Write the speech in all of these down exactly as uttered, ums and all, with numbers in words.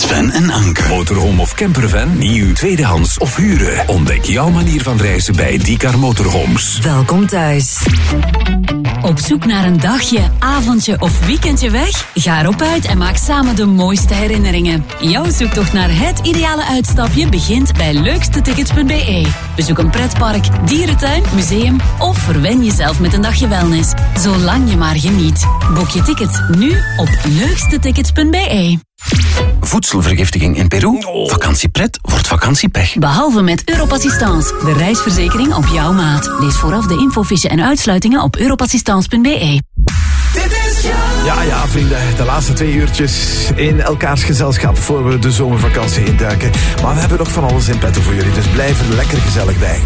Sven en Anke. Motorhome of campervan, nieuw, tweedehands of huren. Ontdek jouw manier van reizen bij Dikar Motorhomes. Welkom thuis. Op zoek naar een dagje, avondje of weekendje weg? Ga erop uit en maak samen de mooiste herinneringen. Jouw zoektocht naar het ideale uitstapje begint bij leukstetickets punt b e. Bezoek een pretpark, dierentuin, museum of verwen jezelf met een dagje wellness. Zolang je maar geniet. Boek je ticket nu op leukstetickets punt b e. Voedselvergiftiging in Peru? Vakantiepret wordt vakantiepech. Behalve met Europassistance, de reisverzekering op jouw maat. Lees vooraf de infofiche en uitsluitingen op europassistance punt b e. Ja, ja, vrienden. De laatste twee uurtjes in elkaars gezelschap voor we de zomervakantie induiken. Maar we hebben nog van alles in petto voor jullie, dus blijf er lekker gezellig bij.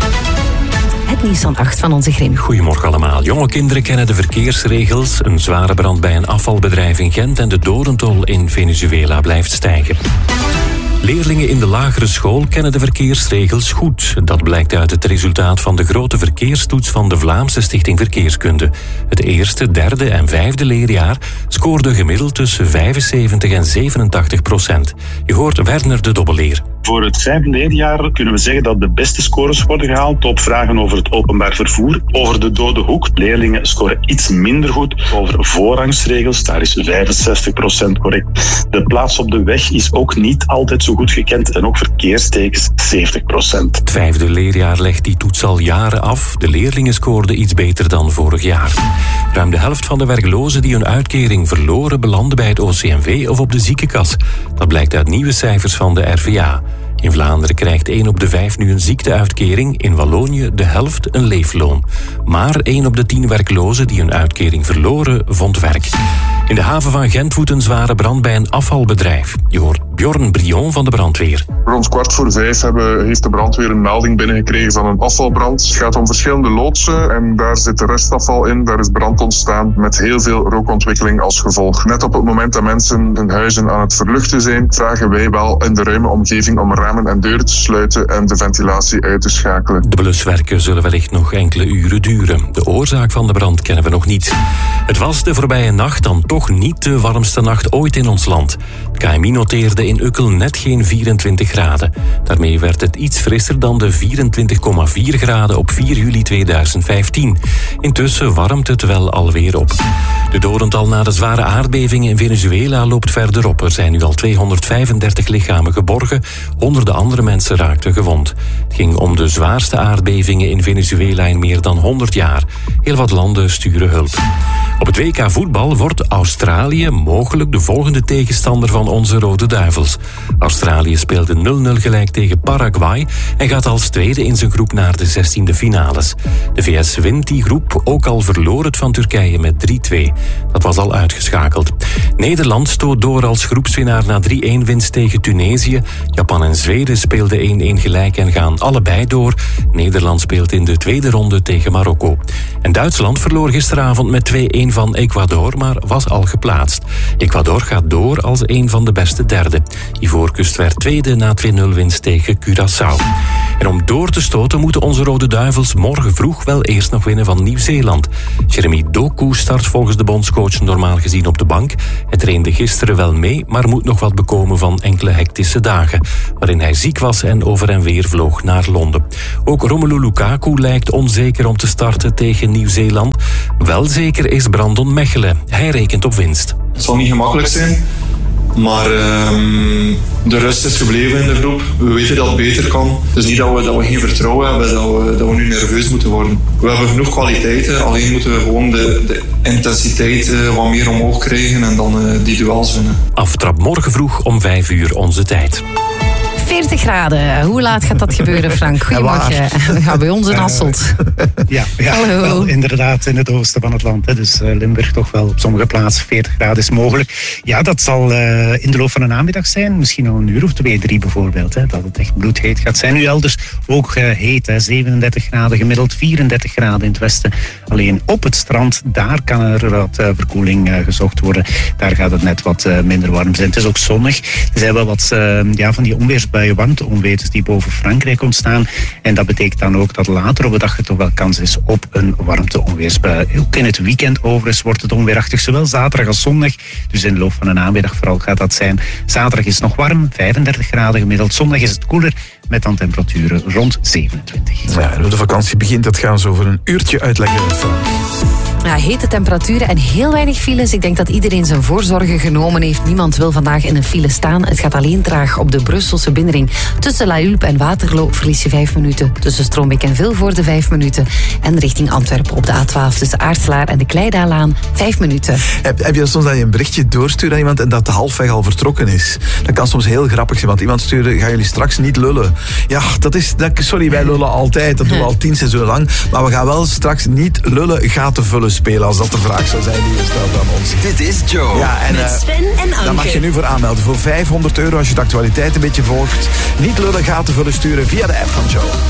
Het nieuws van acht van onze Grim. Goedemorgen allemaal. Jonge kinderen kennen de verkeersregels. Een zware brand bij een afvalbedrijf in Gent en de dodentol in Venezuela blijft stijgen. Leerlingen in de lagere school kennen de verkeersregels goed. Dat blijkt uit het resultaat van de grote verkeerstoets van de Vlaamse Stichting Verkeerskunde. Het eerste, derde en vijfde leerjaar scoorden gemiddeld tussen vijfenzeventig en zevenentachtig procent. Je hoort Werner de Dobbeleer. Voor het vijfde leerjaar kunnen we zeggen dat de beste scores worden gehaald op vragen over het openbaar vervoer. Over de dode hoek. Leerlingen scoren iets minder goed. Over voorrangsregels, daar is vijfenzestig procent correct. De plaats op de weg is ook niet altijd zo goed gekend en ook verkeerstekens zeventig procent. Het vijfde leerjaar legt die toets al jaren af. De leerlingen scoorden iets beter dan vorig jaar. Ruim de helft van de werklozen die hun uitkering verloren belanden bij het O C M V of op de ziekenkas. Dat blijkt uit nieuwe cijfers van de R V A. In Vlaanderen krijgt één op de vijf nu een ziekteuitkering. In Wallonië de helft een leefloon. Maar één op de tien werklozen die hun uitkering verloren, vond werk. In de haven van Gent woedt een zware brand bij een afvalbedrijf. Je hoort Bjorn Brion van de brandweer. Rond kwart voor vijf hebben, heeft de brandweer een melding binnengekregen van een afvalbrand. Het gaat om verschillende loodsen en daar zit restafval in. Daar is brand ontstaan met heel veel rookontwikkeling als gevolg. Net op het moment dat mensen hun huizen aan het verluchten zijn, vragen wij wel in de ruime omgeving om ramen en deuren te sluiten en de ventilatie uit te schakelen. De bluswerken zullen wellicht nog enkele uren duren. De oorzaak van de brand kennen we nog niet. Het was de voorbije nacht dan toch niet de warmste nacht ooit in ons land. Het K M I noteerde in Ukkel net geen vierentwintig graden. Daarmee werd het iets frisser dan de vierentwintig komma vier graden op vier juli tweeduizend vijftien. Intussen warmt het wel alweer op. De dodental na de zware aardbevingen in Venezuela loopt verder op. Er zijn nu al tweehonderdvijfendertig lichamen geborgen. Honderden andere mensen raakten gewond. Het ging om de zwaarste aardbevingen in Venezuela in meer dan honderd jaar. Heel wat landen sturen hulp. Op het W K voetbal wordt Australië mogelijk de volgende tegenstander van onze Rode Duivels. Australië speelde nul nul gelijk tegen Paraguay en gaat als tweede in zijn groep naar de zestiende finales. De V S wint die groep, ook al verloor het van Turkije met drie twee. Dat was al uitgeschakeld. Nederland stoot door als groepswinnaar na drie-een winst tegen Tunesië. Japan en Zweden speelden één-één gelijk en gaan allebei door. Nederland speelt in de tweede ronde tegen Marokko. En Duitsland verloor gisteravond met twee-één van Ecuador, maar was al geplaatst. Ecuador gaat door als een van de beste derde. Ivoorkust werd tweede na twee-nul winst tegen Curaçao. En om door te stoten moeten onze Rode Duivels morgen vroeg wel eerst nog winnen van Nieuw-Zeeland. Jeremy Doku start volgens de bondscoach normaal gezien op de bank. Hij trainde gisteren wel mee, maar moet nog wat bekomen van enkele hectische dagen, waarin hij ziek was en over en weer vloog naar Londen. Ook Romelu Lukaku lijkt onzeker om te starten tegen Nieuw-Zeeland. Wel zeker is Brandon Mechelen. Hij rekent op winst. Het zal niet gemakkelijk zijn, maar um, de rust is gebleven in de groep. We weten dat het beter kan. Het is niet dat we, dat we geen vertrouwen hebben, dat we, dat we nu nerveus moeten worden. We hebben genoeg kwaliteiten, alleen moeten we gewoon de, de intensiteit uh, wat meer omhoog krijgen en dan uh, die duels winnen. Aftrap morgen vroeg om vijf uur onze tijd. veertig graden. Hoe laat gaat dat gebeuren, Frank? Goedemorgen. We gaan bij ons in Hasselt. Uh, ja, ja Hallo. Wel, inderdaad in het oosten van het land. Hè. Dus uh, Limburg toch wel op sommige plaatsen veertig graden is mogelijk. Ja, dat zal uh, in de loop van de namiddag zijn. Misschien nog een uur of twee, drie bijvoorbeeld. Hè, dat het echt bloedheet gaat zijn. Nu elders ook uh, heet. Hè. zevenendertig graden gemiddeld, vierendertig graden in het westen. Alleen op het strand, daar kan er wat uh, verkoeling uh, gezocht worden. Daar gaat het net wat uh, minder warm zijn. Het is ook zonnig. Er zijn wel wat uh, ja, van die onweersbuien buien, warmteonwevens die boven Frankrijk ontstaan. En dat betekent dan ook dat later op de dag er toch wel kans is op een warmteonweersbui. Ook in het weekend overigens wordt het onweerachtig, zowel zaterdag als zondag. Dus in de loop van de namiddag vooral gaat dat zijn. Zaterdag is nog warm, vijfendertig graden gemiddeld. Zondag is het koeler, met dan temperaturen rond zevenentwintig. Ja, en hoe de vakantie begint, dat gaan we zo over een uurtje uitleggen, Frank. Ja, hete temperaturen en heel weinig files. Ik denk dat iedereen zijn voorzorgen genomen heeft. Niemand wil vandaag in een file staan. Het gaat alleen traag op de Brusselse binnenring. Tussen La Hulpe en Waterloo verlies je vijf minuten. Tussen Stroombeek en Vilvoorde vijf minuten. En richting Antwerpen op de A twaalf tussen Aartselaar en de Kleidaalaan vijf minuten. Heb, heb je soms dat je een berichtje doorstuurt aan iemand en dat de halfweg al vertrokken is? Dat kan soms heel grappig zijn, want iemand stuurde, gaan jullie straks niet lullen? Ja, dat is, dat, sorry, wij lullen altijd. Dat doen we al tien seizoenen lang. Maar we gaan wel straks niet lullen, gaten vullen spelen, als dat de vraag zou zijn die je stelt aan ons. Dit is Joe. Ja, en, Met Sven en Anke. daar mag je nu voor aanmelden. Voor vijfhonderd euro als je de actualiteit een beetje volgt. Niet lullen, gaten vullen sturen via de app van Joe.